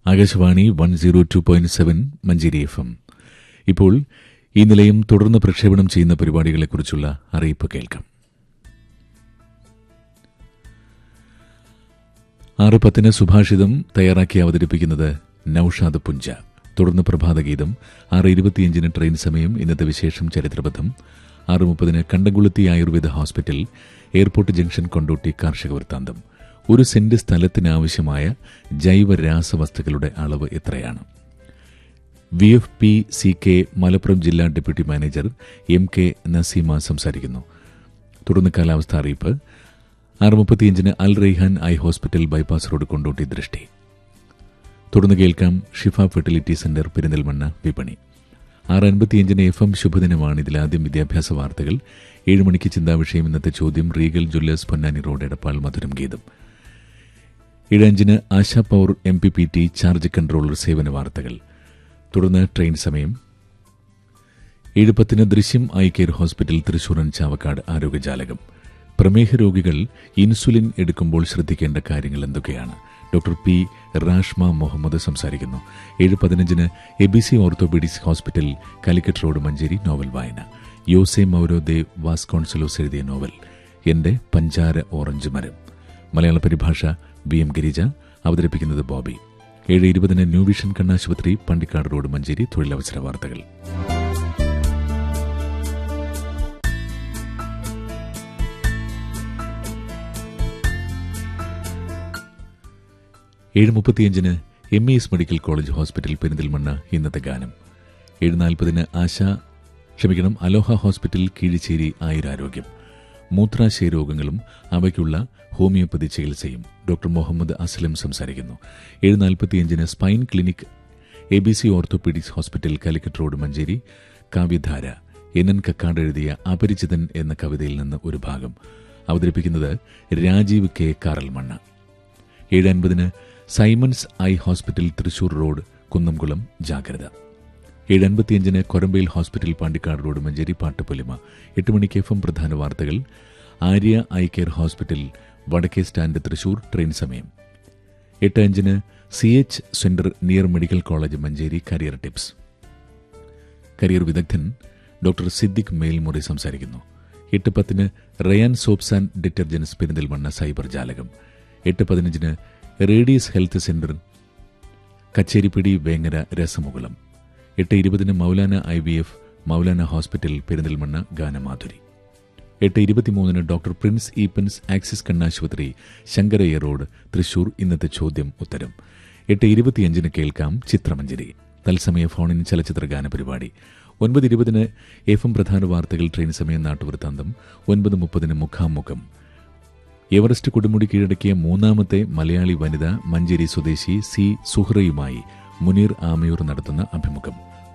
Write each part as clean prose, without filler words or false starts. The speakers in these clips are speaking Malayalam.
ആകാശവാണി 102.7 മഞ്ചേരി FM. ഇപ്പോൾ ഈ നിലയം തുടർന്ന് പ്രക്ഷേപണം ചെയ്യുന്ന പരിപാടികളെക്കുറിച്ചുള്ള അറിയിപ്പ് കേൾക്കാം. 6:10 സുഭാഷിതം തയ്യാറാക്കി അവതരിപ്പിക്കുന്നത് നൌഷാദ് പുഞ്ച. തുടർന്ന് പ്രഭാതഗീതം. 6:25 ട്രെയിൻ സമയം. ഇന്നത്തെ വിശേഷം ചരിത്രബദ്ധം. 6:30 കണ്ടംകുളത്തി Ayurveda hospital, airport junction, Kondotty കാർഷിക വൃത്താന്തം. 1 സെന്റ് സ്ഥലത്തിനാവശ്യമായ ജൈവ രാസവസ്തുക്കളുടെ അളവ് എത്രയാണ്? VFPCK മലപ്പുറം ജില്ലാ ഡെപ്യൂട്ടി മാനേജർ MK നസീമ സംസാരിക്കുന്നു. തുടർന്ന് കാലാവസ്ഥ അറിയിപ്പ്. 6:35 അൽ Raihan eye hospital, bypass road, Kondotty ദൃഷ്ടി. തുടർന്ന് കേൾക്കാം ഷിഫ ഫെർട്ടിലിറ്റി സെന്റർ, പെരിന്തൽമണ്ണ വിപണി. 6:55 FM ശുഭദിനമാണ്. ഇതിലാദ്യം വിദ്യാഭ്യാസ വാർത്തകൾ. 7 മണിക്ക് ചിന്താവിഷയം. ഇന്നത്തെ ചോദ്യം Regal Jewellers Ponnani road, Edappal, മധുരം ഗീതം. 7:05 ASHA power MPPT charge controller സേവന വാർത്തകൾ. തുടർന്ന് ട്രെയിൻ സമയം. 7:10 ദൃശ്യം eye care hospital, Thrissur Chavakkad ആരോഗ്യജാലകം. പ്രമേഹ രോഗികൾ ഇൻസുലിൻ എടുക്കുമ്പോൾ ശ്രദ്ധിക്കേണ്ട കാര്യങ്ങൾ എന്തൊക്കെയാണ്? Doctor P. റാഷ്മ മുഹമ്മദ് സംസാരിക്കുന്നു. 7:15 ABC orthopaedics hospital, Calicut road, Manjeri. Novel വായന. യോസെ മൗരോ ദേവ് വാസ്കോൺസലോസ് എഴുതിയ നോവൽ എന്റെ പഞ്ചാര ഓറഞ്ച് മരം. മലയാള പരിഭാഷ BM ഗിരിജ. അവതരിപ്പിക്കുന്നത് ബോബി. 7:20 ന്യൂ വിഷൻ കണ്ണാശുപത്രി, പണ്ടിക്കാട് റോഡ്, മഞ്ചേരി. തൊഴിലവസര വാർത്തകൾ. ഏഴ് 7:35 MES medical college hospital, Perinthalmanna ഇന്നത്തെ ഗാനം. 7:40 അലോഹ ഹോസ്പിറ്റൽ, കീഴിച്ചേരി ആയുരാരോഗ്യം. മൂത്രാശയ രോഗങ്ങളും അവയ്ക്കുള്ള ഹോമിയോപ്പതി ചികിത്സയും ഡോക്ടർ മുഹമ്മദ് അസ്ലം സംസാരിക്കുന്നു. 7:45 spine clinic, ABC orthopaedics hospital, Calicut road, Manjeri. കാവ്യധാര. NN കക്കാട് എഴുതിയ അപരിചിതൻ എന്ന കവിതയിൽ നിന്ന് ഒരു ഭാഗം. അവതരിപ്പിക്കുന്നത് Rajeev K. Karalmanna. 7:50 Symons eye hospital, Thrissur road, Kunnamkulam ജാഗ്രത. 7:55 കൊരമ്പയിൽ ഹോസ്പിറ്റൽ, പാണ്ടിക്കാട് റോഡ്, മഞ്ചേരി. പാട്ടുപൊലിമ. 8 മണിക്ക് FM പ്രധാന വാർത്തകൾ. ആര്യ ഐ കെയർ ഹോസ്പിറ്റൽ, വടക്കേ സ്റ്റാൻഡ്, തൃശൂർ. ട്രെയിൻ സമയം. 8:05 CH centre near medical college, Manjeri. Career tips. Career വിദഗ്ധൻ ഡോക്ടർ സിദ്ദിഖ് മേൽമുറി സംസാരിക്കുന്നു. 8:10 Ryan soaps and detergents, Perinthalmanna cyber ജാലകം. 8:15 റേഡിയസ് ഹെൽത്ത് സെന്റർ, കച്ചേരിപ്പിടി, വേങ്ങര, രസമുകുളം. 8:20 Maulana IVF, Maulana hospital, Perinthalmanna ഗാനമാധുരി. 8:23 doctor Prince Eappen's axis കണ്ണാശുപത്രി, ശങ്കരയ്യ റോഡ്, തൃശൂർ. ഇന്നത്തെ ചോദ്യം ഉത്തരം. 8:25 കേൾക്കാം ചിത്രമഞ്ജരി, തത്സമയ ഫോണിൻ ചലച്ചിത്ര ഗാന പരിപാടി. 9:20 FM പ്രധാന വാർത്തകൾ. ട്രെയിൻ സമയം. നാട്ടുവൃത്താന്തം. 9:30 മുഖാമുഖം. എവറസ്റ്റ് കൊടുമുടി കീഴടക്കിയ 3ാമത്തെ മലയാളി വനിത മഞ്ചേരി സ്വദേശി C. സുഹ്റയുമായി മുനീർ ആമയൂർ നടത്തുന്ന അഭിമുഖം.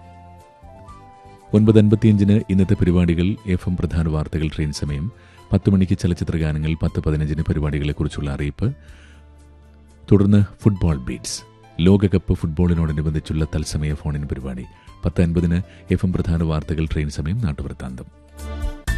9:55 ഇന്നത്തെ പരിപാടികൾ. FM പ്രധാന വാർത്തകൾ. ട്രെയിൻ സമയം. 10 മണിക്ക് ചലച്ചിത്ര ഗാനങ്ങൾ. 10:15 പരിപാടികളെക്കുറിച്ചുള്ള അറിയിപ്പ്. തുടർന്ന് ഫുട്ബോൾ ബീറ്റ്സ്, ലോകകപ്പ് ഫുട്ബോളിനോടനുബന്ധിച്ചുള്ള തത്സമയ ഫോണിൻ പരിപാടി. 10:50 FM പ്രധാന വാർത്തകൾ. ട്രെയിൻ സമയം. നാട്ടുവൃത്താന്തം.